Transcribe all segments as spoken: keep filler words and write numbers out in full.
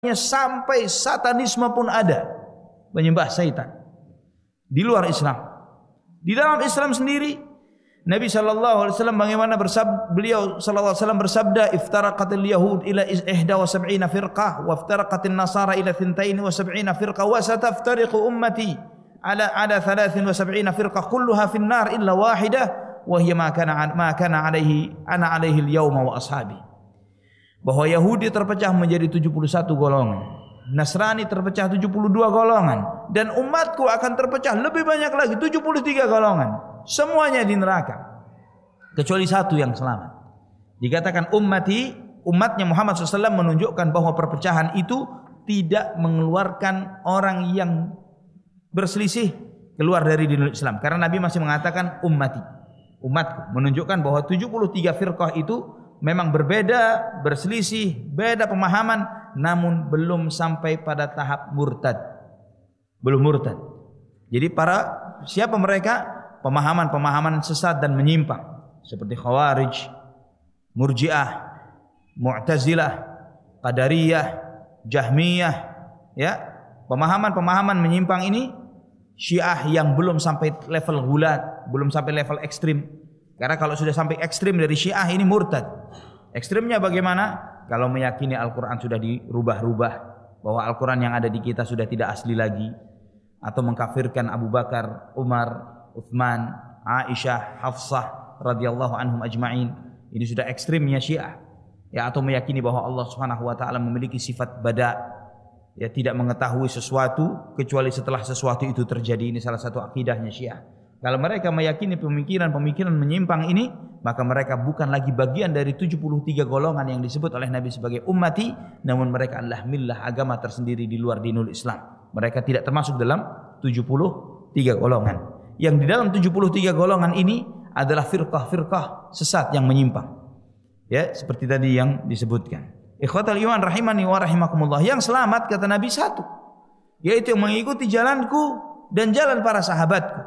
sampai satanisme pun ada, menyembah syaitan di luar Islam. Di dalam Islam sendiri Nabi sallallahu alaihi wasallam bagaimana bersabda, beliau sallallahu alaihi wasallam bersabda, iftaraqatil yahud ila ihda wa sab'ina firqah wa iftaraqatin nasara ila thintain wa sab'ina firqah wa sataftariqu ummati ala ala thalathin wa sab'ina firqah kulluha fin nar illa wahidah wa hiya ma kana ma kana alaihi ana alaihi al-yawma wa ashabi. Bahwa Yahudi terpecah menjadi tujuh puluh satu golongan, Nasrani terpecah tujuh puluh dua golongan, dan umatku akan terpecah lebih banyak lagi, tujuh puluh tiga golongan. Semuanya di neraka kecuali satu yang selamat. Dikatakan ummati, umatnya Muhammad shallallahu alaihi wasallam, menunjukkan bahwa perpecahan itu tidak mengeluarkan orang yang berselisih keluar dari dinul Islam, karena Nabi masih mengatakan ummati, umatku, menunjukkan bahwa tujuh puluh tiga firqah itu memang berbeda, berselisih, beda pemahaman, namun belum sampai pada tahap murtad. Belum murtad. Jadi para siapa mereka? Pemahaman-pemahaman sesat dan menyimpang seperti Khawarij, Murji'ah, Mu'tazilah, Qadariyah, Jahmiyah, ya. Pemahaman-pemahaman menyimpang ini, Syiah yang belum sampai level gulat, belum sampai level ekstrim. Karena kalau sudah sampai ekstrim dari Syiah ini murtad. Ekstrimnya bagaimana? Kalau meyakini Al-Quran sudah dirubah-rubah, bahwa Al-Quran yang ada di kita sudah tidak asli lagi, atau mengkafirkan Abu Bakar, Umar, Uthman, Aisyah, Hafsah radhiyallahu anhum ajma'in. Ini sudah ekstrimnya Syiah. Ya, atau meyakini bahwa Allah Subhanahu wa taala memiliki sifat bada, ya, tidak mengetahui sesuatu kecuali setelah sesuatu itu terjadi. Ini salah satu akidahnya Syiah. Kalau mereka meyakini pemikiran-pemikiran menyimpang ini, maka mereka bukan lagi bagian dari tujuh puluh tiga golongan yang disebut oleh Nabi sebagai ummati, namun mereka adalah millah, agama tersendiri di luar dinul Islam. Mereka tidak termasuk dalam tujuh puluh tiga golongan. Yang di dalam tujuh puluh tiga golongan ini adalah firqah-firqah sesat yang menyimpang. Ya, seperti tadi yang disebutkan. Ikhwatal iman rahimani wa rahimakumullah. Yang selamat kata Nabi satu, yaitu yang mengikuti jalanku dan jalan para sahabatku.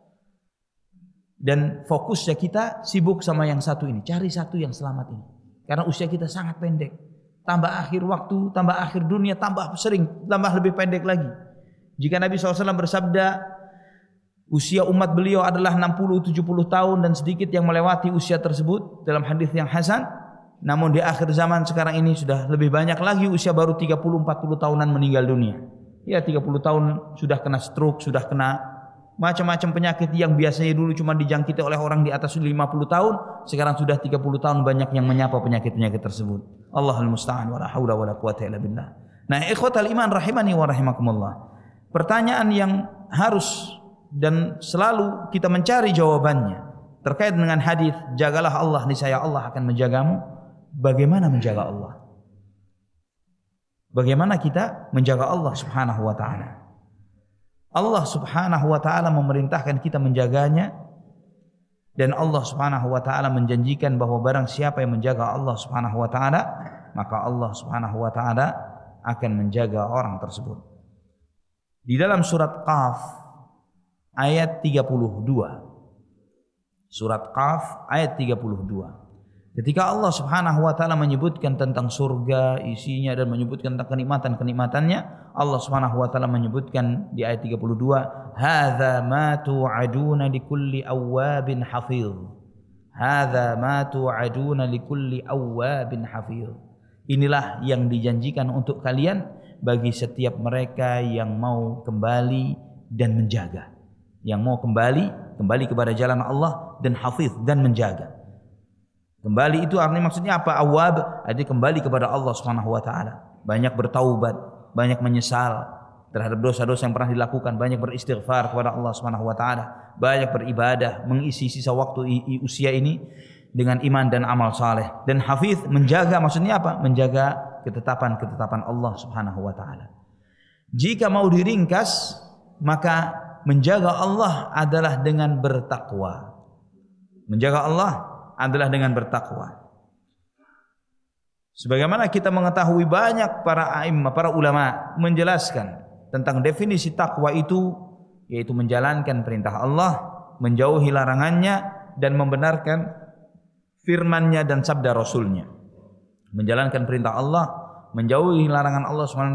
Dan fokusnya kita sibuk sama yang satu ini, cari satu yang selamat ini. Karena usia kita sangat pendek. Tambah akhir waktu, tambah akhir dunia, tambah sering, tambah lebih pendek lagi. Jika Nabi shallallahu alaihi wasallam bersabda, usia umat beliau adalah enam puluh tujuh puluh tahun dan sedikit yang melewati usia tersebut dalam hadis yang hasan. Namun di akhir zaman sekarang ini sudah lebih banyak lagi usia baru tiga puluh empat puluh tahunan meninggal dunia. Ya, tiga puluh tahun sudah kena stroke, sudah kena macam-macam penyakit yang biasanya dulu cuma dijangkiti oleh orang di atas lima puluh tahun, sekarang sudah tiga puluh tahun banyak yang menyapa penyakit-penyakit tersebut. Allahul musta'an wa la haula wa la quwata illa billah. Nah, ikhwatal iman rahimani wa rahimakumullah. Pertanyaan yang harus dan selalu kita mencari jawabannya terkait dengan hadis jagalah Allah niscaya Allah akan menjagamu. Bagaimana menjaga Allah? Bagaimana kita menjaga Allah Subhanahu wa taala? Allah Subhanahu wa taala memerintahkan kita menjaganya, dan Allah Subhanahu wa taala menjanjikan bahwa barang siapa yang menjaga Allah Subhanahu wa taala, maka Allah Subhanahu wa taala akan menjaga orang tersebut. Di dalam surat Qaf ayat tiga puluh dua. Surat Qaf ayat tiga puluh dua. Ketika Allah Subhanahu wa taala menyebutkan tentang surga, isinya, dan menyebutkan tentang kenikmatan-kenikmatannya, Allah Subhanahu wa taala menyebutkan di ayat tiga puluh dua, "Hadza ma tu'aduna likulli awwabin hafiz." Hadza ma tu'aduna likulli awwabin hafiz. Inilah yang dijanjikan untuk kalian bagi setiap mereka yang mau kembali dan menjaga. Yang mau kembali, kembali kepada jalan Allah, dan hafiz, dan menjaga. Kembali itu artinya maksudnya apa? Awwab, artinya kembali kepada Allah Subhanahu wa taala. Banyak bertaubat, banyak menyesal terhadap dosa-dosa yang pernah dilakukan, banyak beristighfar kepada Allah Subhanahu wa taala, banyak beribadah, mengisi sisa waktu usia ini dengan iman dan amal saleh. Dan hafiz, menjaga, maksudnya apa? Menjaga ketetapan-ketetapan Allah Subhanahu wa taala. Jika mau diringkas, maka menjaga Allah adalah dengan bertakwa. Menjaga Allah adalah dengan bertakwa. Sebagaimana kita mengetahui banyak para a'immah, para ulama menjelaskan tentang definisi takwa itu, yaitu menjalankan perintah Allah, menjauhi larangannya, dan membenarkan firman-Nya dan sabda Rasul-Nya. Menjalankan perintah Allah, menjauhi larangan Allah Subhanahu